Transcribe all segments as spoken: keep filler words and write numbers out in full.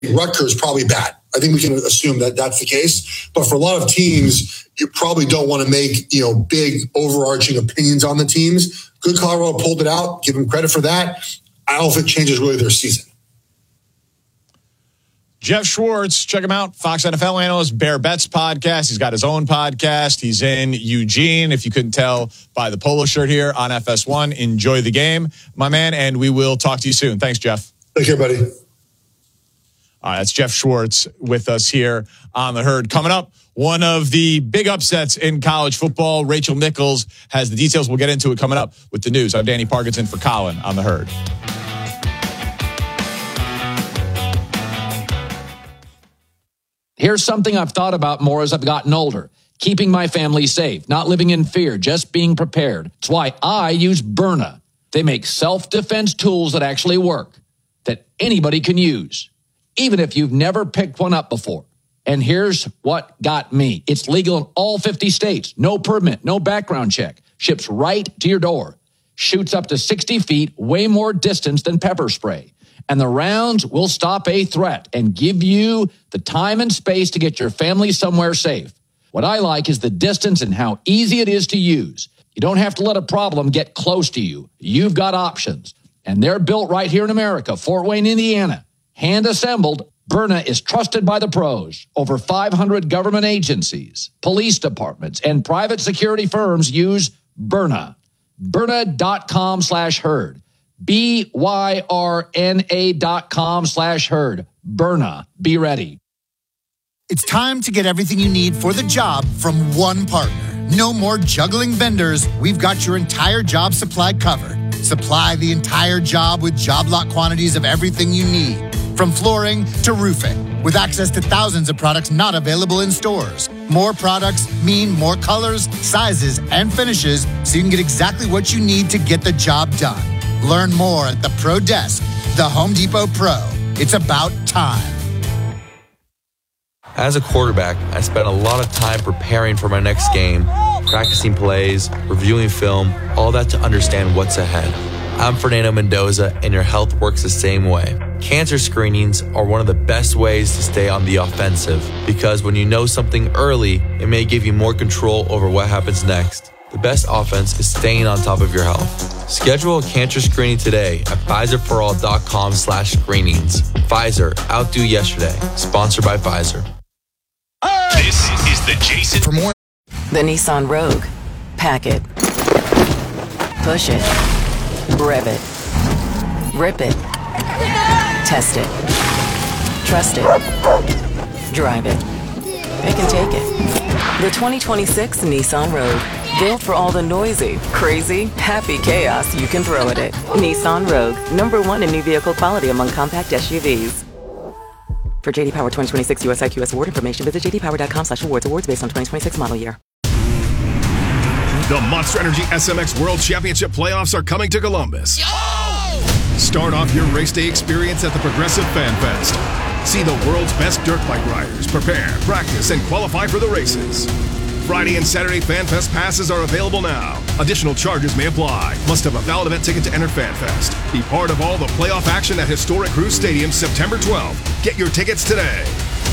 Rutgers probably bad. I think we can assume that that's the case. But for a lot of teams, you probably don't want to make, you know, big overarching opinions on the teams. Good Colorado pulled it out. Give them credit for that. I don't know if it changes really their season. Jeff Schwartz, check him out. Fox N F L analyst, Bear Bets podcast. He's got his own podcast. He's in Eugene, if you couldn't tell by the polo shirt here on F S one. Enjoy the game, my man, and we will talk to you soon. Thanks, Jeff. Take care, buddy. All right, that's Jeff Schwartz with us here on The Herd. Coming up, one of the big upsets in college football. Rachel Nichols has the details. We'll get into it coming up with the news. I'm Danny Parkinson for Colin on The Herd. Here's something I've thought about more as I've gotten older. Keeping my family safe, not living in fear, just being prepared. That's why I use Byrna. They make self-defense tools that actually work, that anybody can use, even if you've never picked one up before. And here's what got me. It's legal in all fifty states. No permit, no background check. Ships right to your door. Shoots up to sixty feet, way more distance than pepper spray. And the rounds will stop a threat and give you the time and space to get your family somewhere safe. What I like is the distance and how easy it is to use. You don't have to let a problem get close to you. You've got options. And they're built right here in America, Fort Wayne, Indiana. Hand assembled, Byrna is trusted by the pros. Over five hundred government agencies, police departments, and private security firms use Byrna. Byrna.com slash herd. B Y R N A dot com slash herd. Byrna. Be ready. It's time to get everything you need for the job from one partner. No more juggling vendors. We've got your entire job supply covered. Supply the entire job with job lot quantities of everything you need. From flooring to roofing, with access to thousands of products not available in stores. More products mean more colors, sizes, and finishes, so you can get exactly what you need to get the job done. Learn more at the Pro Desk, the Home Depot Pro. It's about time. As a quarterback, I spent a lot of time preparing for my next game, practicing plays, reviewing film, all that to understand what's ahead. I'm Fernando Mendoza, and your health works the same way. Cancer screenings are one of the best ways to stay on the offensive, because when you know something early, it may give you more control over what happens next. The best offense is staying on top of your health. Schedule a cancer screening today at Pfizerforall.com slash screenings. Pfizer, outdo yesterday. Sponsored by Pfizer. This is the Jason. For more, The Nissan Rogue. Pack it. Push it. Rev it. Rip it. Test it. Trust it. Drive it. It can take it. The twenty twenty-six Nissan Rogue. Built for all the noisy, crazy, happy chaos you can throw at it. Nissan Rogue. Number one in new vehicle quality among compact S U Vs. For J D Power twenty twenty-six U S I Q S award information, visit jdpower.com slash awards. Awards based on twenty twenty-six model year. The Monster Energy S M X World Championship playoffs are coming to Columbus. Yo! Start off your race day experience at the Progressive Fan Fest. See the world's best dirt bike riders prepare, practice, and qualify for the races. Friday and Saturday Fan Fest passes are available now. Additional charges may apply. Must have a valid event ticket to enter Fan Fest. Be part of all the playoff action at Historic Crew Stadium September twelfth. Get your tickets today.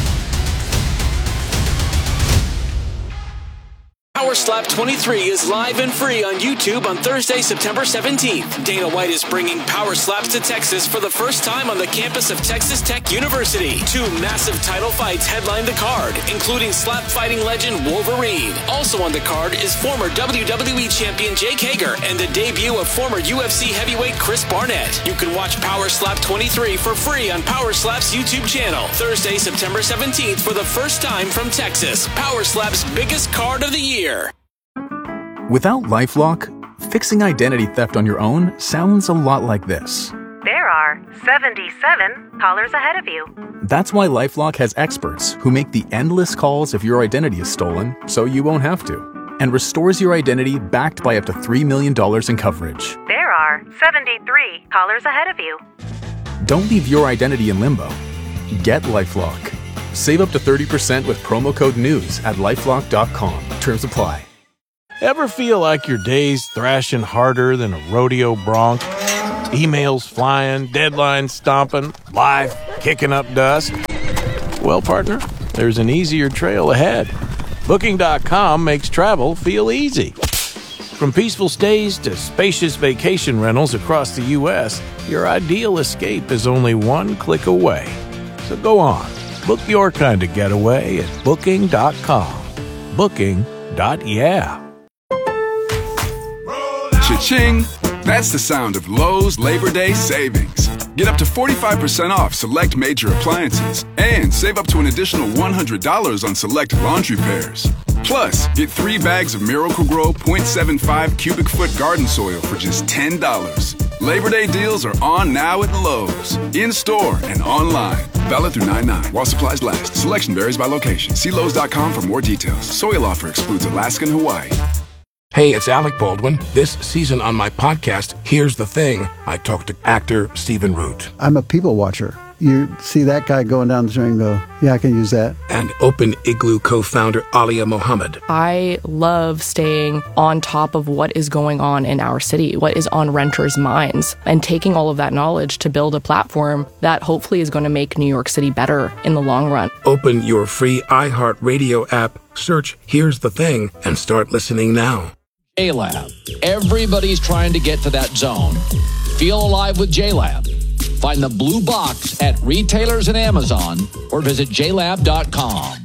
Power Slap twenty-three is live and free on YouTube on Thursday, September seventeenth. Dana White is bringing Power Slaps to Texas for the first time on the campus of Texas Tech University. Two massive title fights headline the card, including slap fighting legend Wolverine. Also on the card is former W W E champion Jake Hager and the debut of former U F C heavyweight Chris Barnett. You can watch Power Slap twenty-three for free on Power Slap's YouTube channel. Thursday, September seventeenth for the first time from Texas. Power Slap's biggest card of the year. Without LifeLock, fixing identity theft on your own sounds a lot like this. There are seventy-seven callers ahead of you. That's why LifeLock has experts who make the endless calls if your identity is stolen so you won't have to, and restores your identity backed by up to three million dollars in coverage. There are seventy-three callers ahead of you. Don't leave your identity in limbo. Get LifeLock. Save up to thirty percent with promo code NEWS at lifelock dot com. Terms apply. Ever feel like your day's thrashing harder than a rodeo bronc? Emails flying, deadlines stomping, life Kicking up dust? Well, partner, there's an easier trail ahead. Booking dot com makes travel feel easy. From peaceful stays to spacious vacation rentals across the U S, your ideal escape is only one click away. So go on, book your kind of getaway at Booking dot com. Booking. Yeah. Cha-ching! That's the sound of Lowe's Labor Day savings. Get up to forty-five percent off select major appliances and save up to an additional one hundred dollars on select laundry pairs. Plus, get three bags of Miracle-Gro point seven five cubic foot garden soil for just ten dollars. Labor Day deals are on now at Lowe's, in-store and online. Valid through nine nine while supplies last. Selection varies by location. See Lowe's dot com for more details. Soil offer excludes Alaska and Hawaii. Hey, it's Alec Baldwin. This season on my podcast, Here's the Thing, I talked to actor Stephen Root. I'm a people watcher. You see that guy going down the street and go, yeah, I can use that. And Open Igloo co-founder Alia Mohammed. I love staying on top of what is going on in our city, what is on renters' minds, and taking all of that knowledge to build a platform that hopefully is going to make New York City better in the long run. Open your free iHeartRadio app, search Here's the Thing, and start listening now. J-Lab. Everybody's trying to get to that zone. Feel alive with J-Lab. Find the blue box at retailers and Amazon or visit j lab dot com.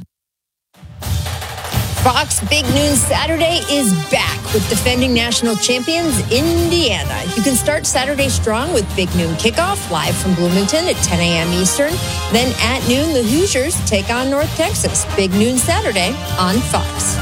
Fox Big Noon Saturday is back with defending national champions Indiana. You can start Saturday strong with Big Noon Kickoff live from Bloomington at ten a.m. Eastern. Then at noon, the Hoosiers take on North Texas. Big Noon Saturday on Fox.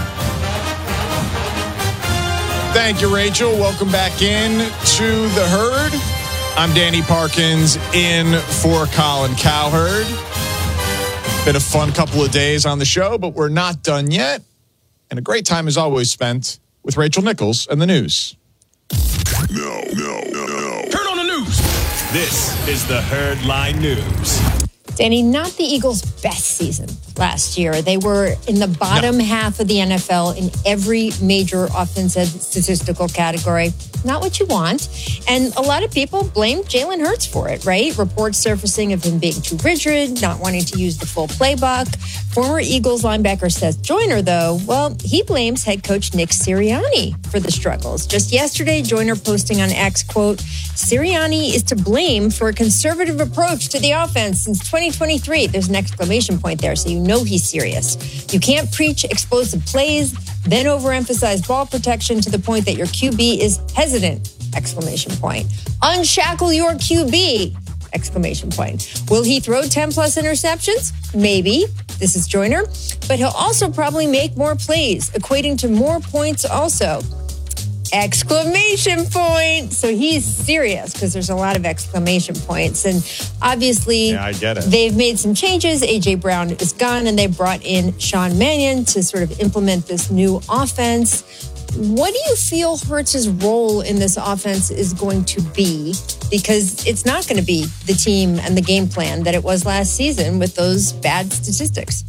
Thank you, Rachel. Welcome back in to the herd. I'm Danny Parkins in for Colin Cowherd. Been a fun couple of days on the show, but we're not done yet. And a great time is always spent with Rachel Nichols and the news. No, no, no, no. Turn on the news. This is the Herdline News. Danny, not the Eagles' best season last year. They were in the bottom no. half of the N F L in every major offensive statistical category. Not what you want. And a lot of people blame Jalen Hurts for it, right? Reports surfacing of him being too rigid, not wanting to use the full playbook. Former Eagles linebacker Seth Joyner, though, well, he blames head coach Nick Sirianni for the struggles. Just yesterday, Joyner posting on X, quote, Sirianni is to blame for a conservative approach to the offense since twenty twenty-three. There's an exclamation point there, so you know he's serious. You can't preach explosive plays, then overemphasize ball protection to the point that your Q B is hesitant, exclamation point. Unshackle your Q B, exclamation point. Will he throw ten plus interceptions? Maybe. This is Joyner. But he'll also probably make more plays, equating to more points also. Exclamation point. So he's serious because there's a lot of exclamation points. And obviously, yeah, I get it. They've made some changes. A J Brown is gone, and they brought in Sean Mannion to sort of implement this new offense. What do you feel Hurts' role in this offense is going to be? Because it's not going to be the team and the game plan that it was last season with those bad statistics.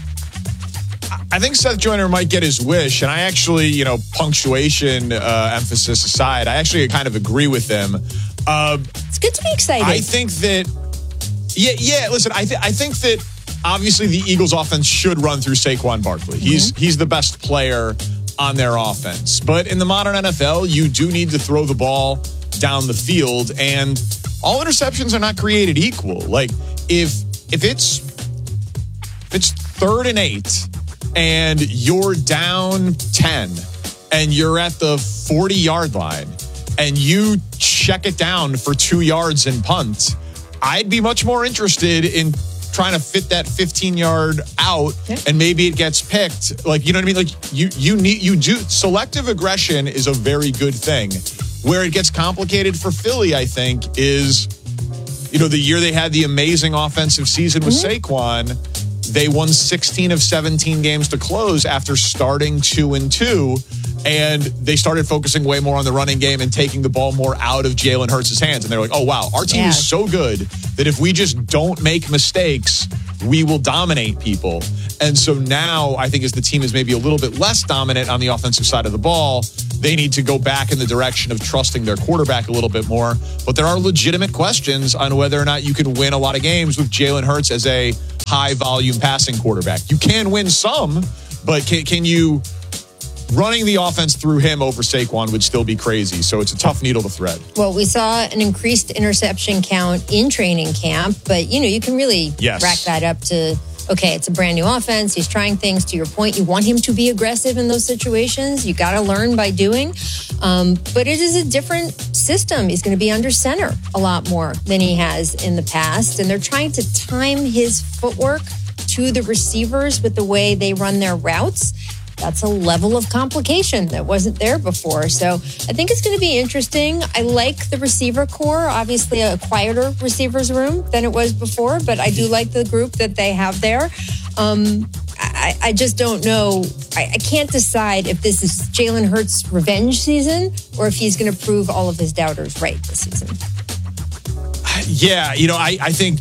I think Seth Joyner might get his wish, and I actually, you know, punctuation uh, emphasis aside, I actually kind of agree with them. Uh, it's good to be excited. I think that, yeah, yeah. Listen, I, th- I think that obviously the Eagles' offense should run through Saquon Barkley. Mm-hmm. He's he's the best player on their offense, but in the modern N F L, you do need to throw the ball down the field, and all interceptions are not created equal. Like if if it's if it's third and eight. And you're down ten and you're at the forty-yard line and you check it down for two yards and punt, I'd be much more interested in trying to fit that fifteen-yard out yeah. and maybe it gets picked. Like, you know what I mean? Like, you you need, you do, selective aggression is a very good thing. Where it gets complicated for Philly, I think, is, you know, the year they had the amazing offensive season with mm-hmm. Saquon, they won sixteen of seventeen games to close after starting two and two, and they started focusing way more on the running game and taking the ball more out of Jalen Hurts' hands. And they're like, oh, wow, our team yeah. is so good that if we just don't make mistakes, we will dominate people. And so now I think as the team is maybe a little bit less dominant on the offensive side of the ball, they need to go back in the direction of trusting their quarterback a little bit more. But there are legitimate questions on whether or not you can win a lot of games with Jalen Hurts as a high-volume passing quarterback. You can win some, but can, can you... Running the offense through him over Saquon would still be crazy. So it's a tough needle to thread. Well, we saw an increased interception count in training camp, but, you know, you can really yes. rack that up to, okay, it's a brand new offense. He's trying things. To your point, you want him to be aggressive in those situations. You got to learn by doing. Um, but it is a different system. He's going to be under center a lot more than he has in the past. And they're trying to time his footwork to the receivers with the way they run their routes. That's a level of complication that wasn't there before. So I think it's going to be interesting. I like the receiver core, obviously a quieter receivers room than it was before, but I do like the group that they have there. Um, I, I just don't know. I, I can't decide if this is Jalen Hurts' revenge season or if he's going to prove all of his doubters right this season. Yeah, you know, I, I think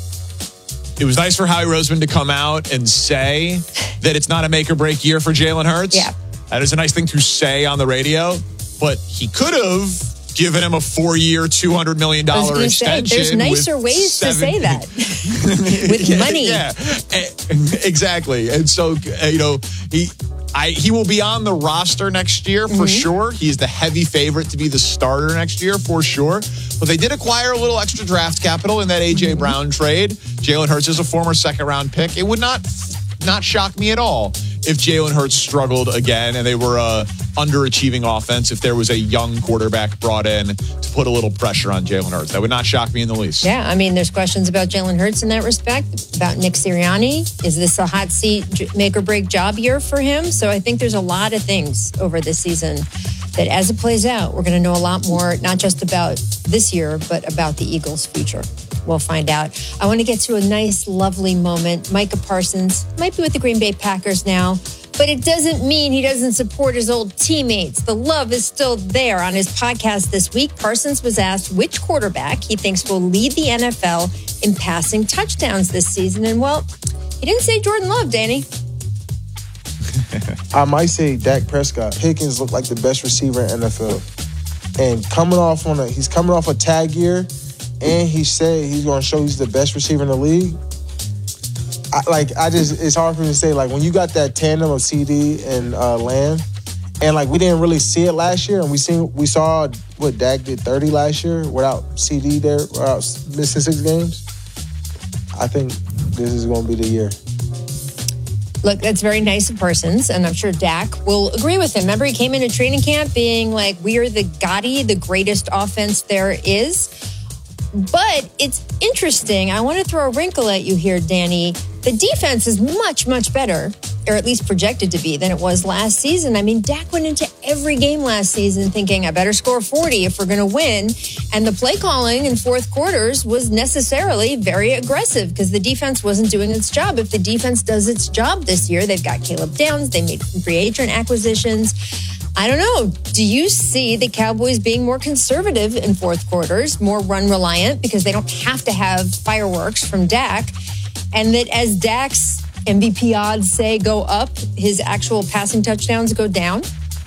it was nice for Howie Roseman to come out and say that it's not a make or break year for Jalen Hurts. Yeah. That is a nice thing to say on the radio, but he could have given him a four-year, two hundred million dollars extension. Say, there's nicer ways seven... to say that. With money. Yeah, exactly. And so, you know, he... I, he will be on the roster next year for mm-hmm. sure. He's the heavy favorite to be the starter next year for sure. But they did acquire a little extra draft capital in that A J mm-hmm. Brown trade. Jalen Hurts is a former second-round pick. It would not not shock me at all if Jalen Hurts struggled again and they were a underachieving offense, if there was a young quarterback brought in to put a little pressure on Jalen Hurts. That would not shock me in the least. Yeah, I mean, there's questions about Jalen Hurts in that respect, about Nick Sirianni. Is this a hot seat make or break job year for him? So I think there's a lot of things over this season that as it plays out, we're going to know a lot more, not just about this year, but about the Eagles' future. We'll find out. I want to get to a nice, lovely moment. Micah Parsons might be with the Green Bay Packers now, but it doesn't mean he doesn't support his old teammates. The love is still there. On his podcast this week, Parsons was asked which quarterback he thinks will lead the N F L in passing touchdowns this season. And, well, he didn't say Jordan Love, Danny. I might say Dak Prescott. Pickens looked like the best receiver in N F L. And coming off on a, he's coming off a tag year, and he said he's going to show he's the best receiver in the league. I, like, I just, it's hard for me to say, like, when you got that tandem of C D and uh, Lamb, and, like, we didn't really see it last year, and we seen, we saw what Dak did thirty last year without C D there, without missing six games. I think this is going to be the year. Look, that's very nice of Parsons, and I'm sure Dak will agree with him. Remember, he came into training camp being like, we are the Gotti, the greatest offense there is. But it's interesting. I want to throw a wrinkle at you here, Danny. The defense is much, much better, or at least projected to be, than it was last season. I mean, Dak went into every game last season thinking, I better score forty if we're going to win. And the play calling in fourth quarters was necessarily very aggressive because the defense wasn't doing its job. If the defense does its job this year, they've got Caleb Downs, they made free agent acquisitions. I don't know. Do you see the Cowboys being more conservative in fourth quarters, more run reliant because they don't have to have fireworks from Dak? And that as Dak's M V P odds say go up, his actual passing touchdowns go down?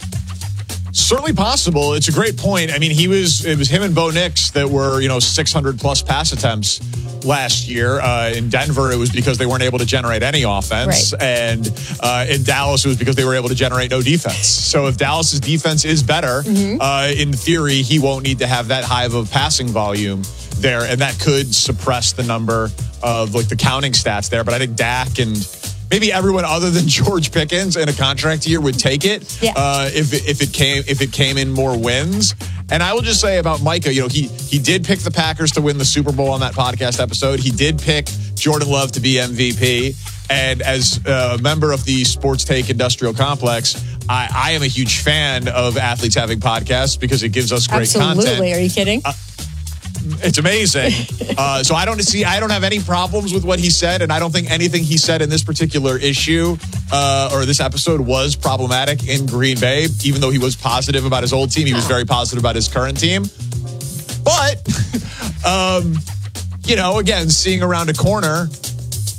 Certainly possible. It's a great point. I mean, he was it was him and Bo Nix that were, you know, six hundred plus pass attempts last year. Uh, in Denver, it was because they weren't able to generate any offense. Right. And uh, in Dallas, it was because they were able to generate no defense. So if Dallas's defense is better, mm-hmm. uh, in theory, he won't need to have that high of a passing volume there. And that could suppress the number of like the counting stats there. But I think Dak and maybe everyone other than George Pickens in a contract year would take it yeah. uh, if it, if it came if it came in more wins. And I will just say about Micah, you know, he he did pick the Packers to win the Super Bowl on that podcast episode. He did pick Jordan Love to be M V P. And as a member of the Sports Take Industrial Complex, I, I am a huge fan of athletes having podcasts because it gives us great Absolutely. content. Absolutely. Are you kidding? Uh, It's amazing. Uh, so I don't see, I don't have any problems with what he said, and I don't think anything he said in this particular issue uh, or this episode was problematic in Green Bay. Even though he was positive about his old team, he was very positive about his current team. But, um, you know, again, seeing around a corner,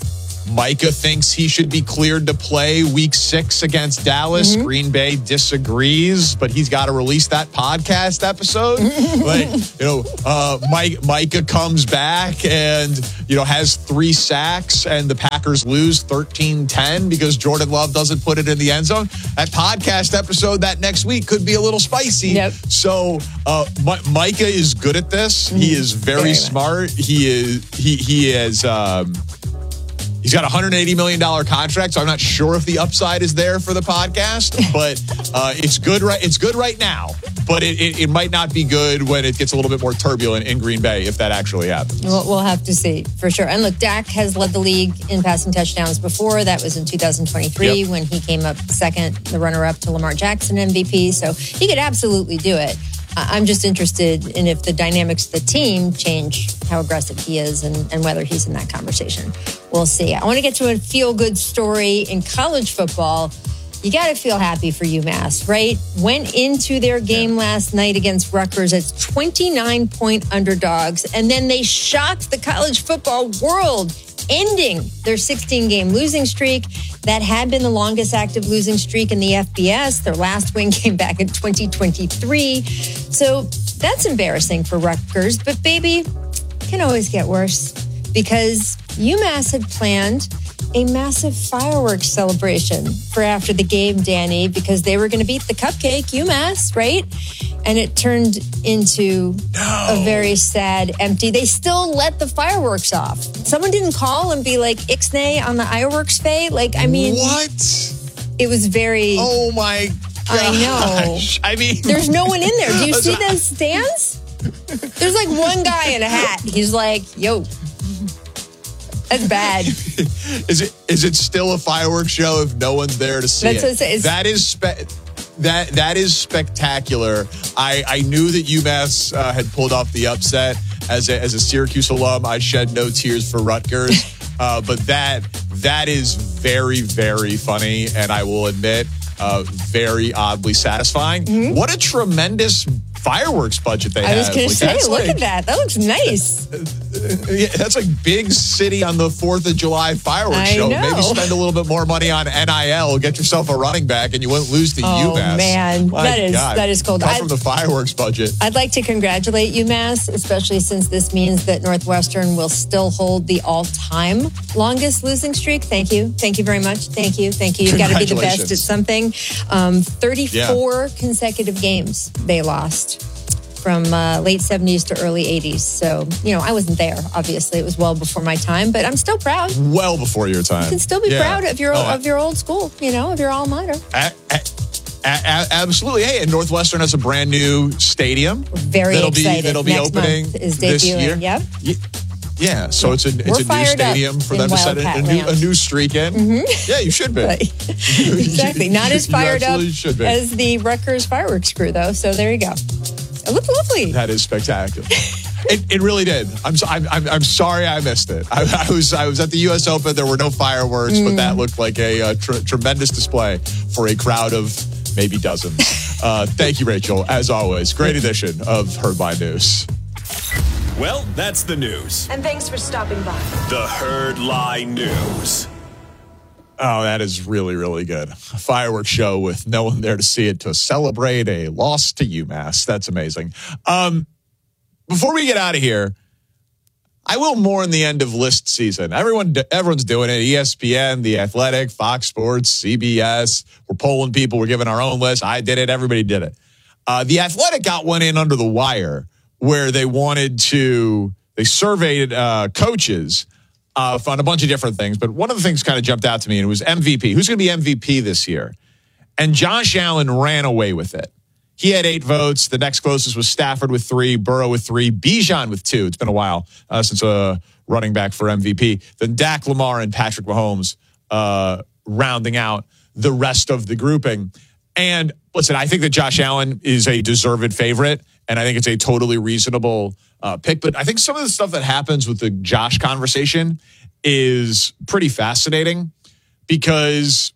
Micah thinks he should be cleared to play week six against Dallas. Mm-hmm. Green Bay disagrees, but he's got to release that podcast episode. But, you know, uh, Mike, Micah comes back and, you know, has three sacks and the Packers lose thirteen ten because Jordan Love doesn't put it in the end zone. That podcast episode that next week could be a little spicy. Yep. So uh, M- Micah is good at this. Mm-hmm. He is very, very smart. Much. He is, he, he is, um, He's got a one hundred eighty million dollars contract, so I'm not sure if the upside is there for the podcast, but uh, it's good right It's good right now, but it, it, it might not be good when it gets a little bit more turbulent in Green Bay if that actually happens. We'll, we'll have to see, for sure. And look, Dak has led the league in passing touchdowns before. That was in two thousand twenty-three yep. when he came up second, the runner-up to Lamar Jackson M V P, so he could absolutely do it. I'm just interested in if the dynamics of the team change how aggressive he is and, and whether he's in that conversation. We'll see. I want to get to a feel-good story in college football. You got to feel happy for UMass, right? Went into their game last night against Rutgers as twenty-nine point underdogs, and then they shocked the college football world, ending their sixteen game losing streak. That had been the longest active losing streak in the F B S. Their last win came back in twenty twenty-three. So that's embarrassing for Rutgers. But baby, it can always get worse because UMass had planned a massive fireworks celebration for after the game, Danny, because they were going to beat the cupcake, UMass, right? And it turned into no. a very sad, empty. They still let the fireworks off. Someone didn't call and be like, Ixnay on the fireworks fay. Like, I mean. What? It was very. Oh my gosh. I know. I mean. There's no one in there. Do you see those stands? There's like one guy in a hat. He's like, yo. That's bad. Is it is it still a fireworks show if no one's there to see That's it? What it's, that is spe- that that is spectacular. I, I knew that UMass uh, had pulled off the upset. As a, as a Syracuse alum, I shed no tears for Rutgers. uh, but that that is very, very funny, and I will admit, uh, very oddly satisfying. Mm-hmm. What a tremendous fireworks budget they I have. I was going like, to say, look like, at that. That looks nice. Yeah, that's like big city on the fourth of July fireworks I show. know. Maybe spend a little bit more money on N I L, get yourself a running back, and you won't lose to oh, UMass. Man, My that is God. that is cold. Cut I'd, from the fireworks budget. I'd like to congratulate UMass, especially since this means that Northwestern will still hold the all-time longest losing streak. Thank you. Thank you very much. Thank you. Thank you. You've got to be the best at something. Um, thirty-four yeah. consecutive games they lost. From uh, late seventies to early eighties. So, you know, I wasn't there. Obviously, it was well before my time, but I'm still proud. Well before your time. You can still be yeah. proud of your oh, of your old school, you know, of your alma mater. A- a- a- absolutely. Hey, and Northwestern has a brand new stadium. Very that'll excited. Be, that'll be Next opening month is this debuting. year. Yep. Yeah. Yeah, so it's a it's We're a new stadium for them to set a, a, new, a new streak in. Mm-hmm. Yeah, you should be. Exactly. Not as fired up as the Rutgers fireworks crew, though. So there you go. It looked lovely. That is spectacular. it, it really did. I'm, so, I'm I'm I'm sorry I missed it. I, I was I was at the U S Open. There were no fireworks, mm. but that looked like a, a tr- tremendous display for a crowd of maybe dozens. Uh, thank you, Rachel. As always, great edition of Herd Line News. Well, that's the news. And thanks for stopping by. The Herd Line News. Oh, that is really, really good. A fireworks show with no one there to see it to celebrate a loss to UMass. That's amazing. Um, before we get out of here, I will mourn the end of list season. Everyone, everyone's doing it. E S P N, The Athletic, Fox Sports, C B S. We're polling people. We're giving our own list. I did it. Everybody did it. Uh, the Athletic got one in under the wire where they wanted to, they surveyed uh, coaches Uh, on a bunch of different things, but one of the things kind of jumped out to me, and it was M V P. Who's going to be M V P this year? And Josh Allen ran away with it. He had eight votes. The next closest was Stafford with three, Burrow with three, Bijan with two. It's been a while uh, since a running back for M V P. Then Dak, Lamar, and Patrick Mahomes uh, rounding out the rest of the grouping. And listen, I think that Josh Allen is a deserved favorite, and I think it's a totally reasonable uh, pick. But I think some of the stuff that happens with the Josh conversation is pretty fascinating because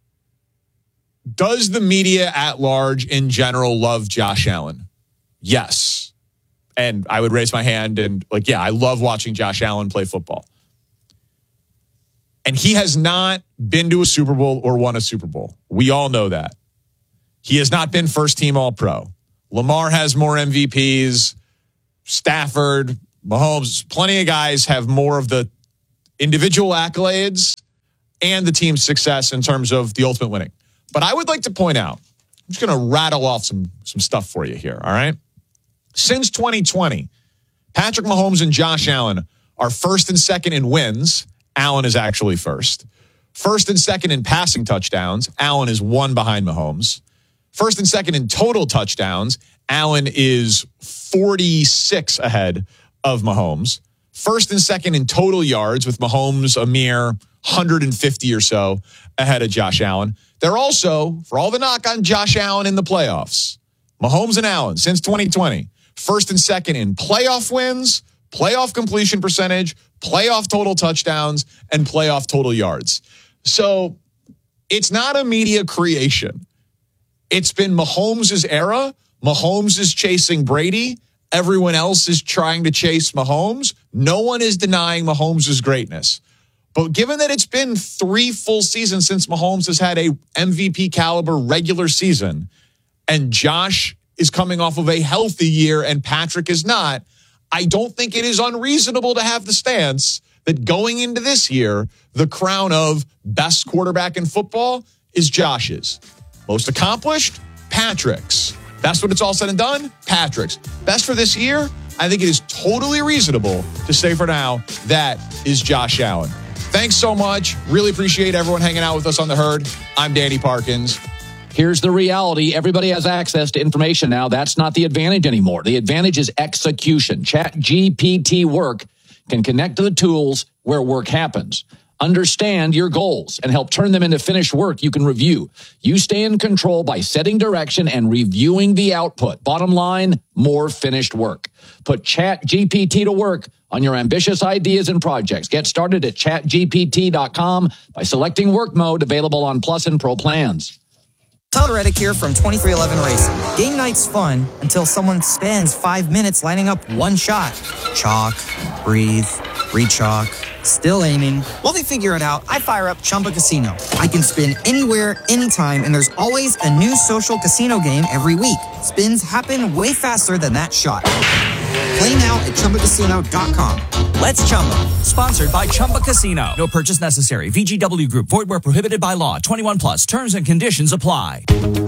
does the media at large in general love Josh Allen? Yes. And I would raise my hand and like, yeah, I love watching Josh Allen play football. And And he has not been to a Super Bowl or won a Super Bowl. We all know that. He has not been first team All-Pro. Lamar has more M V Ps. Stafford, Mahomes, plenty of guys have more of the individual accolades and the team's success in terms of the ultimate winning. But I would like to point out, I'm just going to rattle off some, some stuff for you here, all right? Since twenty twenty, Patrick Mahomes and Josh Allen are first and second in wins. Allen is actually first. First and second in passing touchdowns. Allen is one behind Mahomes. First and second in total touchdowns. Allen is forty-six ahead of Mahomes. First and second in total yards, with Mahomes a mere one hundred fifty or so ahead of Josh Allen. They're also, for all the knock on Josh Allen in the playoffs, Mahomes and Allen since twenty twenty, first and second in playoff wins, playoff completion percentage, playoff total touchdowns, and playoff total yards. So it's not a media creation. It's been Mahomes' era. Mahomes is chasing Brady. Everyone else is trying to chase Mahomes. No one is denying Mahomes' greatness. But given that it's been three full seasons since Mahomes has had a M V P caliber regular season, and Josh is coming off of a healthy year and Patrick is not, I don't think it is unreasonable to have the stance that going into this year, the crown of best quarterback in football is Josh's. Most accomplished, Patrick's. That's what it's all said and done, Patrick's. Best for this year, I think it is totally reasonable to say for now that is Josh Allen. Thanks so much. Really appreciate everyone hanging out with us on The Herd. I'm Danny Parkins. Here's the reality. Everybody has access to information now. That's not the advantage anymore. The advantage is execution. ChatGPT Work can connect to the tools where work happens. Understand your goals and help turn them into finished work you can review. You stay in control by setting direction and reviewing the output. Bottom line, more finished work. Put ChatGPT to work on your ambitious ideas and projects. Get started at chat G P T dot com by selecting work mode, available on Plus and Pro plans. Tyler Reddick here from twenty-three eleven Racing. Game night's fun until someone spends five minutes lining up one shot. Chalk, breathe, re-chalk, still aiming. While they figure it out, I fire up Chumba Casino. I can spin anywhere, anytime, and there's always a new social casino game every week. Spins happen way faster than that shot. Play now at Chumba Casino dot com. Let's Chumba. Sponsored by Chumba Casino. No purchase necessary. V G W Group. Void where prohibited by law. twenty-one plus. Terms and conditions apply.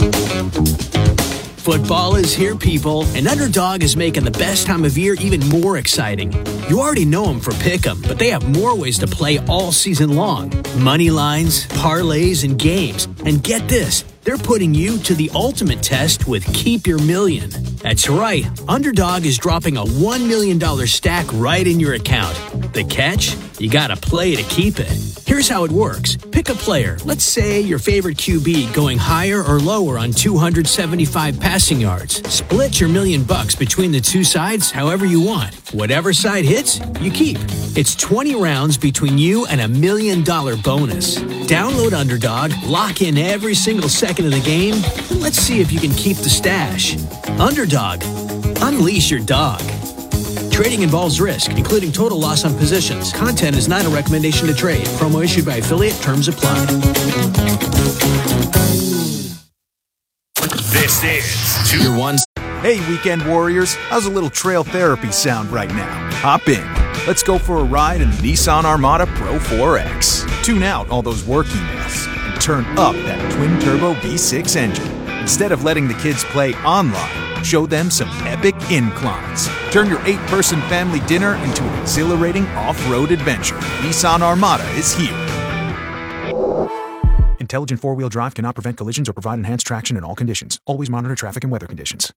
Football is here, people, and Underdog is making the best time of year even more exciting. You already know them for Pick'em, but they have more ways to play all season long. Money lines, parlays, and games. And get this, they're putting you to the ultimate test with Keep Your Million. That's right, Underdog is dropping a one million dollars stack right in your account. The catch? You gotta play to keep it. Here's how it works. Pick a player, let's say your favorite Q B, going higher or lower on two hundred seventy-five passing yards. Split your million bucks between the two sides however you want. Whatever side hits, you keep. It's twenty rounds between you and a million dollar bonus. Download Underdog, lock in every single second of the game, and let's see if you can keep the stash. Underdog. Unleash your dog. Trading involves risk, including total loss on positions. Content is not a recommendation to trade. Promo issued by affiliate. Terms apply. This is Two One. Hey, Weekend Warriors. How's a little trail therapy sound right now? Hop in. Let's go for a ride in the Nissan Armada Pro four X. Tune out all those work emails and turn up that twin-turbo V six engine. Instead of letting the kids play online, show them some epic inclines. Turn your eight-person family dinner into an exhilarating off-road adventure. Nissan Armada is here. Intelligent four-wheel drive cannot prevent collisions or provide enhanced traction in all conditions. Always monitor traffic and weather conditions.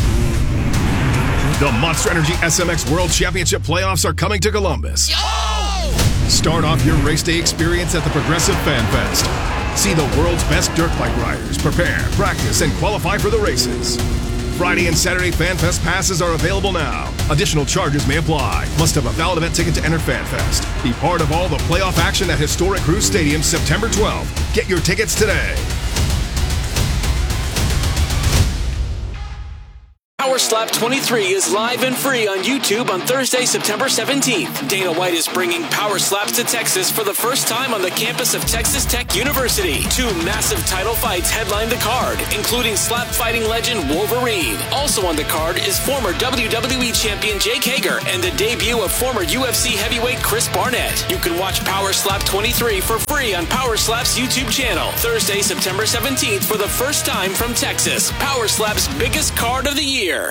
The Monster Energy S M X World Championship playoffs are coming to Columbus. Yo! Start off your race day experience at the Progressive Fan Fest. See the world's best dirt bike riders prepare, practice, and qualify for the races. Friday and Saturday FanFest passes are available now. Additional charges may apply. Must have a valid event ticket to enter FanFest. Be part of all the playoff action at historic Cruise Stadium September twelfth. Get your tickets today. Power Slap twenty-three is live and free on YouTube on Thursday, September seventeenth. Dana White is bringing Power Slaps to Texas for the first time on the campus of Texas Tech University. Two massive title fights headline the card, including slap fighting legend Wolverine. Also on the card is former W W E champion Jake Hager and the debut of former U F C heavyweight Chris Barnett. You can watch Power Slap twenty-three for free on Power Slap's YouTube channel Thursday, September seventeenth for the first time from Texas. Power Slap's biggest card of the year.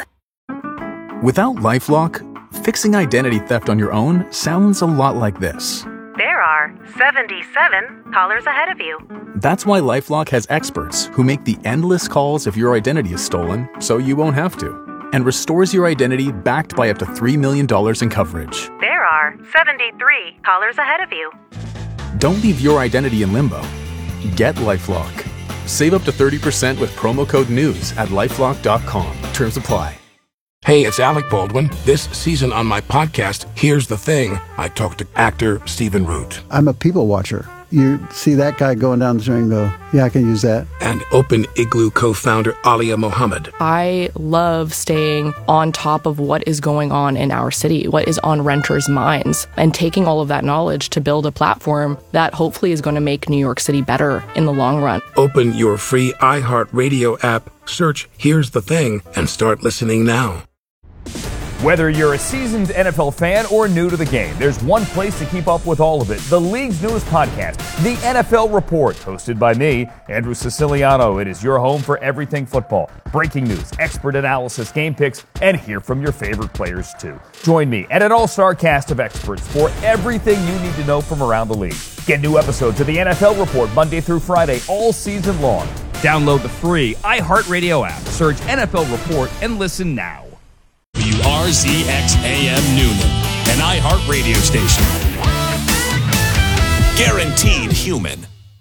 Without LifeLock, fixing identity theft on your own sounds a lot like this. There are seventy-seven callers ahead of you. That's why LifeLock has experts who make the endless calls if your identity is stolen, so you won't have to, and restores your identity backed by up to three million dollars in coverage. There are seventy-three callers ahead of you. Don't leave your identity in limbo. Get LifeLock. Save up to thirty percent with promo code NEWS at lifelock dot com. Terms apply. Hey, it's Alec Baldwin. This season on my podcast, Here's the Thing, I talked to actor Stephen Root. I'm a people watcher. You see that guy going down the street and go, yeah, I can use that. And Open Igloo co-founder Alia Mohammed. I love staying on top of what is going on in our city, what is on renters' minds, and taking all of that knowledge to build a platform that hopefully is going to make New York City better in the long run. Open your free iHeartRadio app, search Here's the Thing, and start listening now. Whether you're a seasoned N F L fan or new to the game, there's one place to keep up with all of it. The league's newest podcast, The N F L Report, hosted by me, Andrew Siciliano. It is your home for everything football. Breaking news, expert analysis, game picks, and hear from your favorite players too. Join me and an all-star cast of experts for everything you need to know from around the league. Get new episodes of The N F L Report Monday through Friday all season long. Download the free iHeartRadio app, search N F L Report, and listen now. W R Z X A M Noonan, an iHeart radio station. Guaranteed human.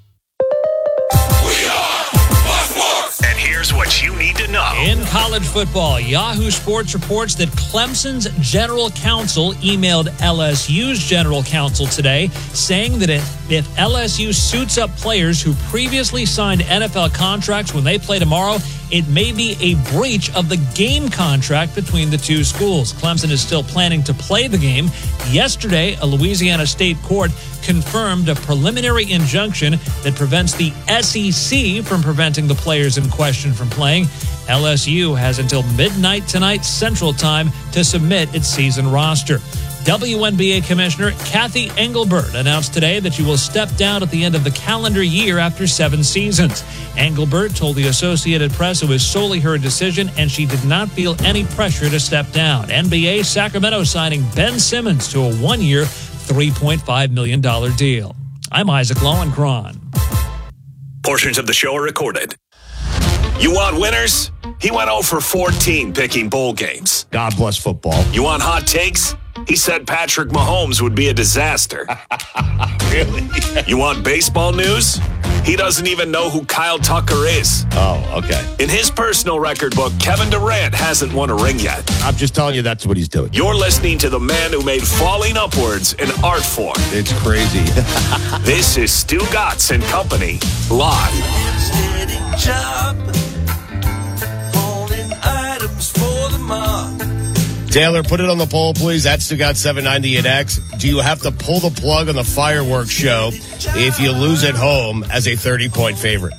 We are Buffalo. And here's what you need to know. In college football, Yahoo Sports reports that Clemson's general counsel emailed L S U's general counsel today saying that if, if L S U suits up players who previously signed N F L contracts when they play tomorrow, it may be a breach of the game contract between the two schools. Clemson is still planning to play the game. Yesterday, a Louisiana state court confirmed a preliminary injunction that prevents the S E C from preventing the players in question from playing. L S U has until midnight tonight Central Time to submit its season roster. W N B A Commissioner Kathy Engelbert announced today that she will step down at the end of the calendar year after seven seasons. Engelbert told the Associated Press it was solely her decision and she did not feel any pressure to step down. N B A Sacramento signing Ben Simmons to a one-year, three point five million dollars deal. I'm Isaac Lowenkron. Portions of the show are recorded. You want winners? He went oh for fourteen picking bowl games. God bless football. You want hot takes? He said Patrick Mahomes would be a disaster. Really? You want baseball news? He doesn't even know who Kyle Tucker is. Oh, okay. In his personal record book, Kevin Durant hasn't won a ring yet. I'm just telling you that's what he's doing. You're listening to the man who made falling upwards an art form. It's crazy. This is Stu Gatz and Company, live. Taylor, put it on the poll, please. That's Stu Gatz seven ninety at X. Do you have to pull the plug on the fireworks show if you lose at home as a thirty-point favorite?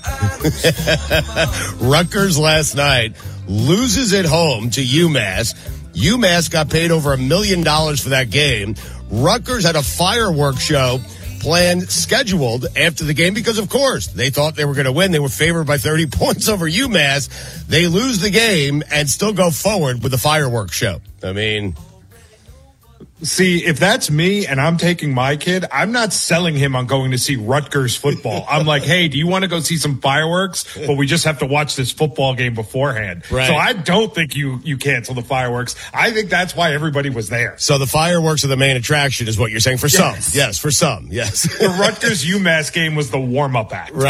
Rutgers last night loses at home to UMass. UMass got paid over a million dollars for that game. Rutgers had a fireworks show planned, scheduled after the game because, of course, they thought they were going to win. They were favored by thirty points over UMass. They lose the game and still go forward with the fireworks show. I mean... See, if that's me and I'm taking my kid, I'm not selling him on going to see Rutgers football. I'm like, hey, do you want to go see some fireworks? But we just have to watch this football game beforehand. Right. So I don't think you, you cancel the fireworks. I think that's why everybody was there. So the fireworks are the main attraction is what you're saying for Yes. some. Yes, for some. Yes. The Rutgers UMass game was the warm-up act. Right.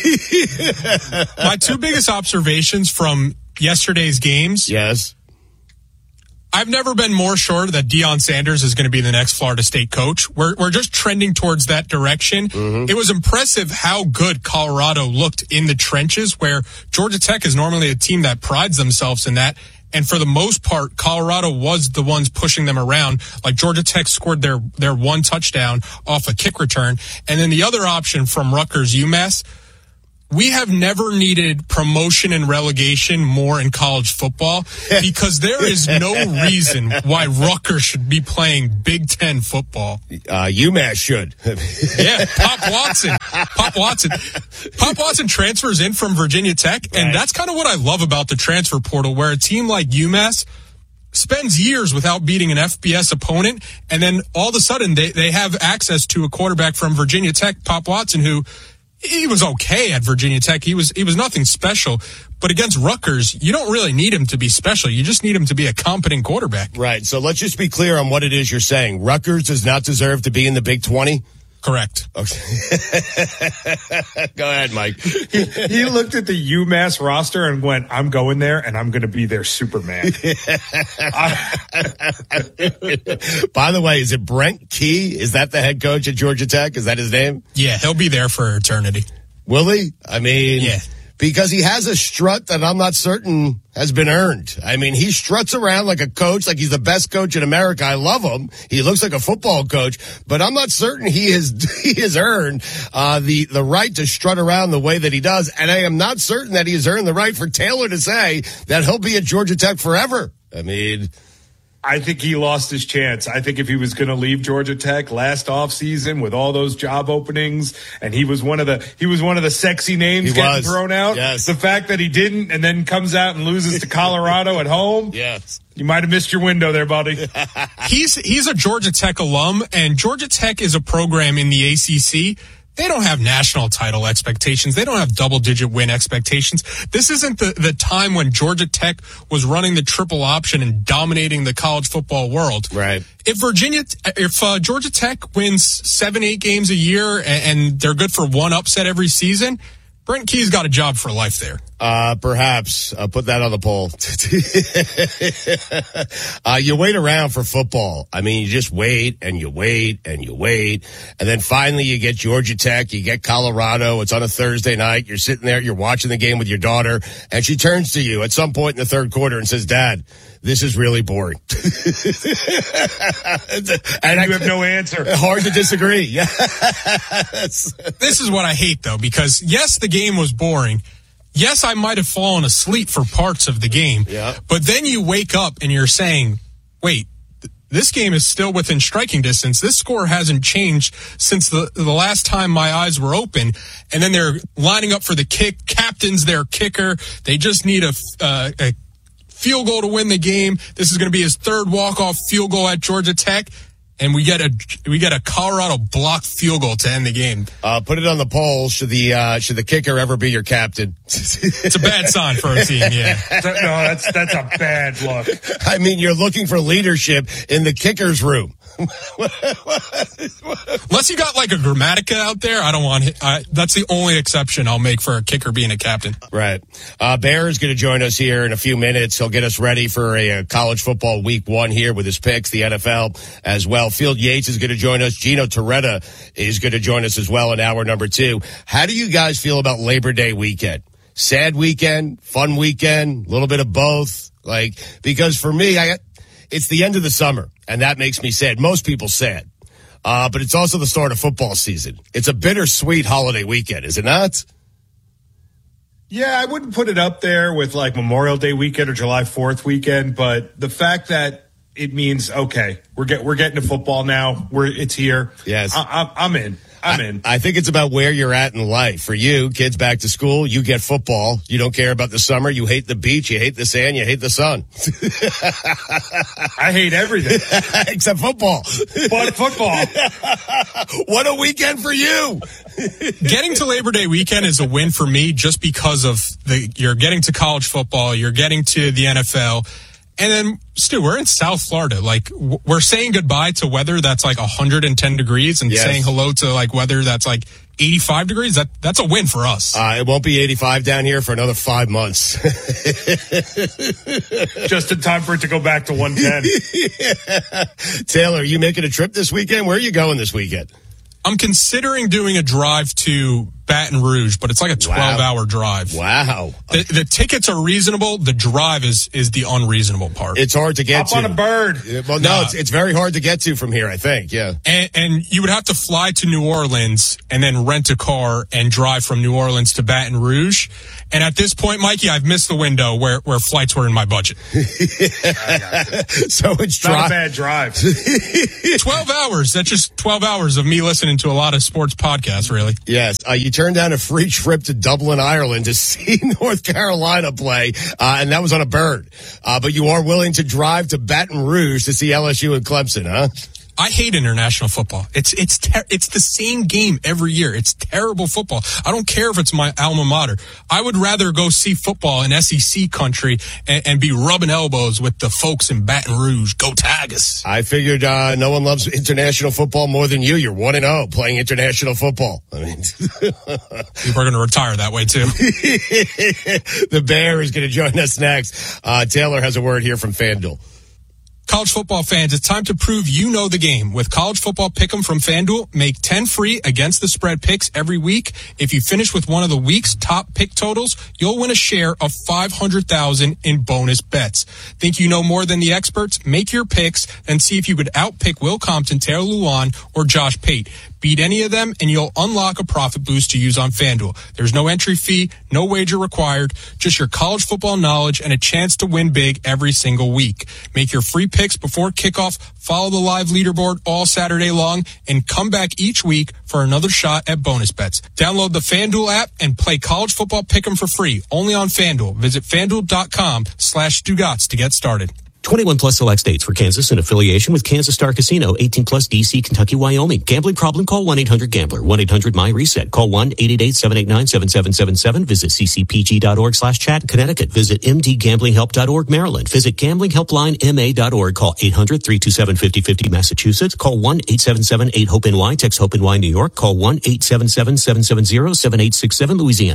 My two biggest observations from yesterday's games. Yes. I've never been more sure that Deion Sanders is going to be the next Florida State coach. We're we're just trending towards that direction. Mm-hmm. It was impressive how good Colorado looked in the trenches, where Georgia Tech is normally a team that prides themselves in that. And for the most part, Colorado was the ones pushing them around. Like Georgia Tech scored their, their one touchdown off a kick return. And then the other option from Rutgers, UMass, we have never needed promotion and relegation more in college football because there is no reason why Rutgers should be playing Big Ten football. Uh, UMass should. Yeah, Pop Watson. Pop Watson. Pop Watson transfers in from Virginia Tech, and Right. that's kind of what I love about the transfer portal, where a team like UMass spends years without beating an F B S opponent, and then all of a sudden they, they have access to a quarterback from Virginia Tech, Pop Watson, who he was okay at Virginia Tech. He was he was nothing special. But against Rutgers, you don't really need him to be special. You just need him to be a competent quarterback. Right. So let's just be clear on what it is you're saying. Rutgers does not deserve to be in the Big twenty? Correct. Okay. Go ahead, Mike. he, he looked at the UMass roster and went, I'm going there and I'm going to be their Superman. By the way, is it Brent Key? Is that the head coach at Georgia Tech? Is that his name? Yeah, he'll be there for eternity. Will he? I mean, yeah. Because he has a strut that I'm not certain has been earned. I mean, he struts around like a coach, like he's the best coach in America. I love him. He looks like a football coach, but I'm not certain he has he has earned uh, the the right to strut around the way that he does. And I am not certain that he has earned the right for Taylor to say that he'll be at Georgia Tech forever. I mean, I think he lost his chance. I think if he was going to leave Georgia Tech last offseason with all those job openings, and he was one of the he was one of the sexy names He getting was. thrown out. Yes. The fact that he didn't, and then comes out and loses to Colorado at home. Yes. You might have missed your window there, buddy. He's he's a Georgia Tech alum, and Georgia Tech is a program in the A C C. They don't have national title expectations. They don't have double-digit win expectations. This isn't the, the time when Georgia Tech was running the triple option and dominating the college football world. Right. If Virginia, if uh, Georgia Tech wins seven, eight games a year and, and they're good for one upset every season, Brent Key's got a job for life there. Uh, perhaps. Uh, put that on the poll. uh, you wait around for football. I mean, you just wait and you wait and you wait. And then finally you get Georgia Tech, you get Colorado. It's on a Thursday night. You're sitting there, you're watching the game with your daughter, and she turns to you at some point in the third quarter and says, Dad, this is really boring. And you have no answer. Hard to disagree. Yes. This is what I hate, though, because yes, the game was boring. Yes, I might have fallen asleep for parts of the game. Yeah. But then you wake up and you're saying, wait, th- this game is still within striking distance. This score hasn't changed since the, the last time my eyes were open. And then they're lining up for the kick. Captain's their kicker. They just need a, uh, a field goal to win the game. This is going to be his third walk-off field goal at Georgia Tech. And we get a we get a Colorado blocked field goal to end the game. Uh, put it on the poll. Should the uh, should the kicker ever be your captain? It's a bad sign for a team. Yeah. No, that's that's a bad look. I mean, you're looking for leadership in the kicker's room. Unless you got like a Grammatica out there, I don't want it. I, that's the only exception I'll make for a kicker being a captain. Right. Uh, Bear is going to join us here in a few minutes. He'll get us ready for a, a college football week one here with his picks, the N F L as well. Field Yates is going to join us. Gino Torretta is going to join us as well in hour number two. How do you guys feel about Labor Day weekend? Sad weekend, fun weekend, a little bit of both. Like, because for me, I got, it's the end of the summer, and that makes me sad. Most people sad. Uh, but it's also the start of football season. It's a bittersweet holiday weekend, is it not? Yeah, I wouldn't put it up there with like Memorial Day weekend or July fourth weekend, but the fact that it means, okay, we're get we're getting to football now. We're it's here. Yes, I, I, I'm in. I'm I, in. I think it's about where you're at in life. For you, kids back to school, you get football. You don't care about the summer. You hate the beach. You hate the sand. You hate the sun. I hate everything except football. But football. What a weekend for you! Getting to Labor Day weekend is a win for me just because of the you're getting to college football, you're getting to the N F L. And then, Stu, we're in South Florida. Like, w- we're saying goodbye to weather that's like one hundred ten degrees and yes. saying hello to like weather that's like eighty-five degrees. That That's a win for us. Uh, it won't be eighty-five down here for another five months. Just in time for it to go back to one ten. Yeah. Taylor, are you making a trip this weekend? Where are you going this weekend? I'm considering doing a drive to Baton Rouge, but it's like a twelve-hour drive. Wow. The, the tickets are reasonable. The drive is is the unreasonable part. It's hard to get Up to. on a bird. Well, no, Nah. it's, it's very hard to get to from here, I think. Yeah. And, and you would have to fly to New Orleans and then rent a car and drive from New Orleans to Baton Rouge. And at this point, Mikey, I've missed the window where, where flights were in my budget. So it's Not dri- a bad drive. twelve hours. That's just twelve hours of me listening to a lot of sports podcasts, really. Yes. Uh, you turned down a free trip to Dublin, Ireland to see North Carolina play, uh, and that was on a bird. Uh, but you are willing to drive to Baton Rouge to see L S U and Clemson, huh? I hate international football. It's it's ter- it's the same game every year. It's terrible football. I don't care if it's my alma mater. I would rather go see football in S E C country and, and be rubbing elbows with the folks in Baton Rouge. Go Tigers! I figured uh, no one loves international football more than you. You're one and zero playing international football. I mean, people are going to retire that way too. The Bear is going to join us next. Uh, Taylor has a word here from FanDuel. College football fans, it's time to prove you know the game. With College Football Pick'em from FanDuel, make ten free against the spread picks every week. If you finish with one of the week's top pick totals, you'll win a share of five hundred thousand dollars in bonus bets. Think you know more than the experts? Make your picks and see if you could outpick Will Compton, Taylor Luan, or Josh Pate. Beat any of them, and you'll unlock a profit boost to use on FanDuel. There's no entry fee, no wager required, just your college football knowledge and a chance to win big every single week. Make your free picks before kickoff, follow the live leaderboard all Saturday long, and come back each week for another shot at bonus bets. Download the FanDuel app and play College Football Pick'em for free, only on FanDuel. Visit FanDuel.com slash Stugotz to get started. twenty-one plus select states. For Kansas in affiliation with Kansas Star Casino. eighteen plus D C, Kentucky, Wyoming. Gambling problem? Call one eight hundred gambler. one eight hundred my reset. Call one eight eight eight seven eight nine seven seven seven seven. Visit ccpg.org slash chat. Connecticut. Visit mdgamblinghelp.org. Maryland. Visit gamblinghelplinema.org. Call eight hundred three two seven five oh five oh. Massachusetts. Call one eight seven seven eight hope N Y. Text HOPE N Y New York. Call one eight seven seven seven seven zero seven eight six seven Louisiana.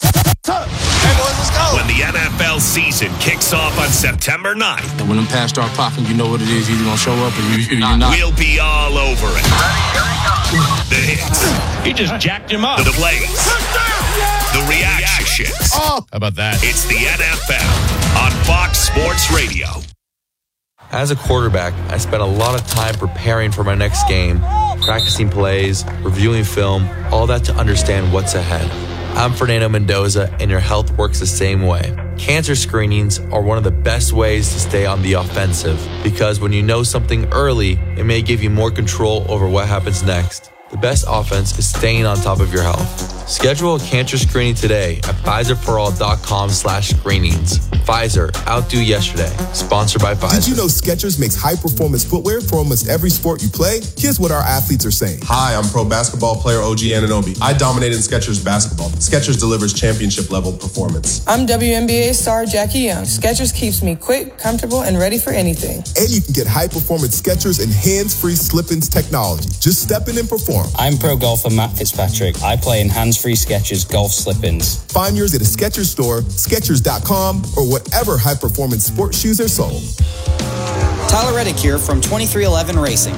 When the N F L season kicks off on September ninth. And when them pass start popping, you know what it is. You're going to show up or you, you're not. We'll be all over it. The hits. He just jacked him up. The plays. The reactions. Oh, how about that? It's the N F L on Fox Sports Radio. As a quarterback, I spent a lot of time preparing for my next game, practicing plays, reviewing film, all that to understand what's ahead. I'm Fernando Mendoza, and your health works the same way. Cancer screenings are one of the best ways to stay on the offensive, because when you know something early, it may give you more control over what happens next. The best offense is staying on top of your health. Schedule a cancer screening today at Pfizerforall.com slash screenings. Pfizer, outdo yesterday. Sponsored by Pfizer. Did you know Skechers makes high-performance footwear for almost every sport you play? Here's what our athletes are saying. Hi, I'm pro basketball player O G Anunoby. I dominated in Skechers basketball. Skechers delivers championship-level performance. I'm W N B A star Jackie Young. Skechers keeps me quick, comfortable, and ready for anything. And you can get high-performance Skechers and hands-free slip-ins technology. Just step in and perform. I'm pro golfer Matt Fitzpatrick. I play in hands-free Skechers golf slip-ins. Find yours at a Skechers store, Skechers dot com, or whatever high-performance sports shoes are sold. Tyler Reddick here from twenty-three eleven Racing.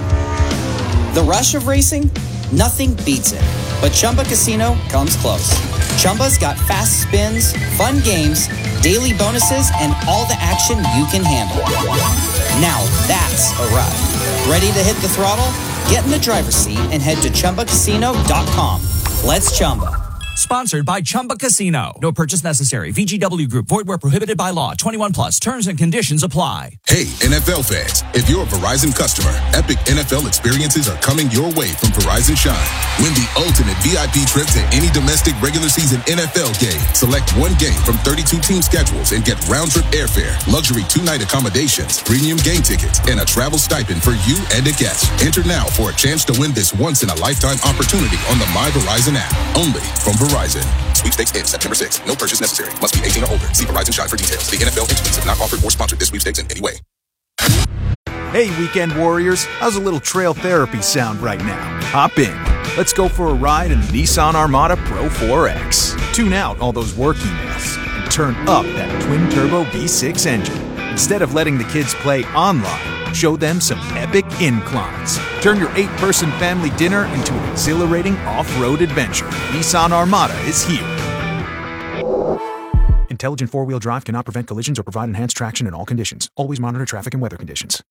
The rush of racing? Nothing beats it. But Chumba Casino comes close. Chumba's got fast spins, fun games, daily bonuses, and all the action you can handle. Now that's a ride. Ready to hit the throttle? Get in the driver's seat and head to Chumba Casino dot com. Let's Chumba. Sponsored by Chumba Casino. No purchase necessary. V G W Group. Void where prohibited by law. twenty-one plus. Terms and conditions apply. Hey, N F L fans. If you're a Verizon customer, epic N F L experiences are coming your way from Verizon Shine. Win the ultimate V I P trip to any domestic regular season N F L game. Select one game from thirty-two team schedules and get round-trip airfare, luxury two-night accommodations, premium game tickets, and a travel stipend for you and a guest. Enter now for a chance to win this once-in-a-lifetime opportunity on the My Verizon app. Only from Verizon. Sweepstakes ends September sixth. No purchase necessary. Must be eighteen or older. See Verizon Shine for details. The N F L entities have not offered or sponsored this sweepstakes in any way. Hey, weekend warriors. How's a little trail therapy sound right now? Hop in. Let's go for a ride in the Nissan Armada Pro four X. Tune out all those work emails and turn up that twin-turbo V six engine. Instead of letting the kids play online, show them some epic inclines. Turn your eight-person family dinner into an exhilarating off-road adventure. Nissan Armada is here. Intelligent four-wheel drive cannot prevent collisions or provide enhanced traction in all conditions. Always monitor traffic and weather conditions.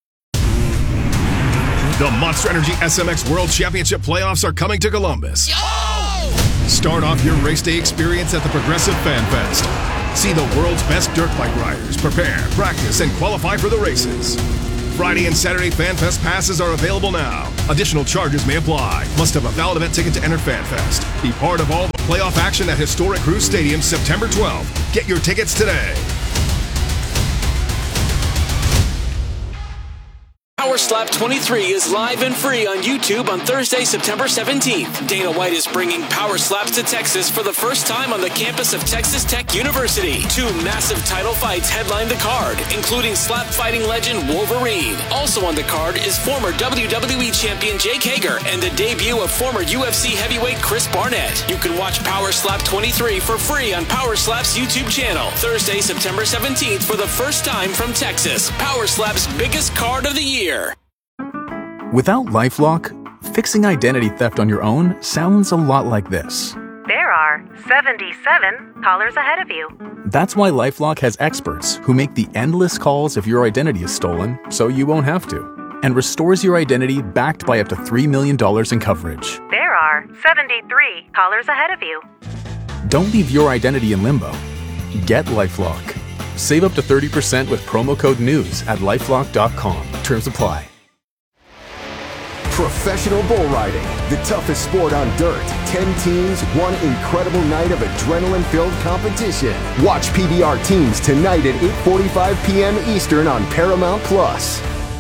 The Monster Energy S M X World Championship playoffs are coming to Columbus. Start off your race day experience at the Progressive Fan Fest. See the world's best dirt bike riders prepare, practice, and qualify for the races. Friday and Saturday Fan Fest passes are available now. Additional charges may apply. Must have a valid event ticket to enter Fan Fest. Be part of all the playoff action at historic Cruise Stadium September twelfth. Get your tickets today. Power Slap twenty-three is live and free on YouTube on Thursday, September seventeenth. Dana White is bringing Power Slaps to Texas for the first time on the campus of Texas Tech University. Two massive title fights headline the card, including slap fighting legend Wolverine. Also on the card is former W W E champion Jake Hager and the debut of former U F C heavyweight Chris Barnett. You can watch Power Slap twenty-three for free on Power Slap's YouTube channel. Thursday, September seventeenth for the first time from Texas. Power Slap's biggest card of the year. Without LifeLock, fixing identity theft on your own sounds a lot like this. There are seventy-seven callers ahead of you. That's why LifeLock has experts who make the endless calls if your identity is stolen so you won't have to, and restores your identity backed by up to three million dollars in coverage. There are seventy-three callers ahead of you. Don't leave your identity in limbo. Get LifeLock. Save up to thirty percent with promo code NEWS at lifelock dot com. Terms apply. Professional bull riding, the toughest sport on dirt. Ten teams, one incredible night of adrenaline-filled competition. Watch P B R Teams tonight at eight forty-five p.m. Eastern on Paramount Plus.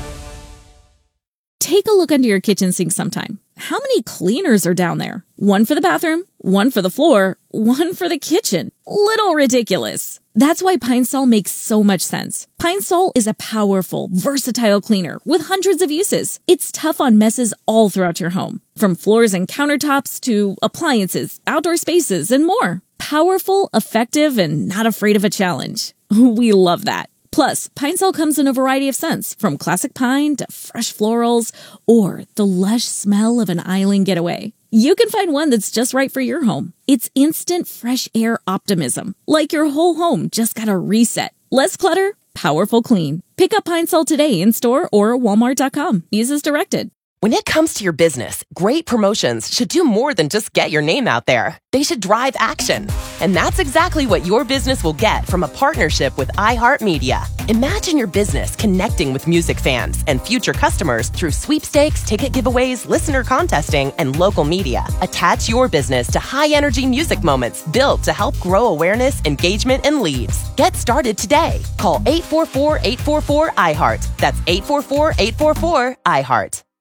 Take a look under your kitchen sink sometime. How many cleaners are down there? One for the bathroom, one for the floor, one for the kitchen. Little ridiculous. That's why Pine Sol makes so much sense. Pine Sol is a powerful, versatile cleaner with hundreds of uses. It's tough on messes all throughout your home, from floors and countertops to appliances, outdoor spaces, and more. Powerful, effective, and not afraid of a challenge. We love that. Plus, Pine Sol comes in a variety of scents, from classic pine to fresh florals, or the lush smell of an island getaway. You can find one that's just right for your home. It's instant fresh air optimism, like your whole home just got a reset. Less clutter, powerful clean. Pick up Pine Sol today in store or walmart dot com. Use as directed. When it comes to your business, great promotions should do more than just get your name out there. They should drive action. And that's exactly what your business will get from a partnership with iHeartMedia. Imagine your business connecting with music fans and future customers through sweepstakes, ticket giveaways, listener contesting, and local media. Attach your business to high-energy music moments built to help grow awareness, engagement, and leads. Get started today. Call eight four four, eight four four, I heart. That's eight four four, eight four four, I heart.